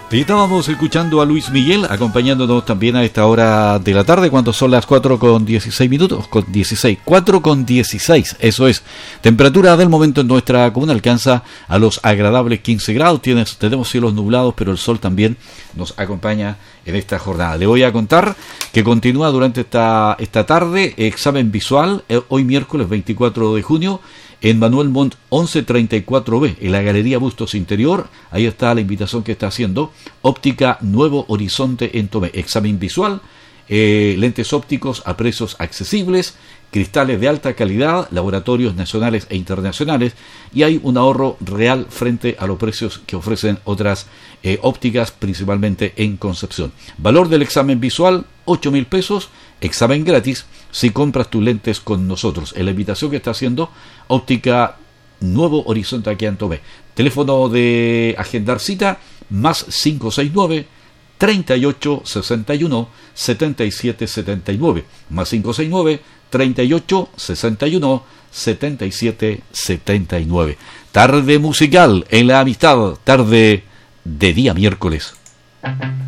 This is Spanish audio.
Y estábamos escuchando a Luis Miguel, acompañándonos también a esta hora de la tarde, cuando son las 4:16, 4:16, eso es. Temperatura del momento en nuestra comuna alcanza a los agradables 15 grados, tenemos cielos nublados, pero el sol también nos acompaña en esta jornada. Le voy a contar que continúa durante esta tarde examen visual, hoy miércoles 24 de junio, en Manuel Montt 1134B, en la Galería Bustos Interior. Ahí está la invitación que está haciendo Óptica Nuevo Horizonte en Tomé. Examen visual, lentes ópticos a precios accesibles, cristales de alta calidad, laboratorios nacionales e internacionales, y hay un ahorro real frente a los precios que ofrecen otras ópticas, principalmente en Concepción. Valor del examen visual, 8.000 pesos, examen gratis si compras tus lentes con nosotros. En la invitación que está haciendo Óptica Nuevo Horizonte aquí en Tomé. Teléfono de agendar cita, más 569 38 61 77 79, más 569 38 61 77 79. Tarde musical en la amistad, tarde de día miércoles.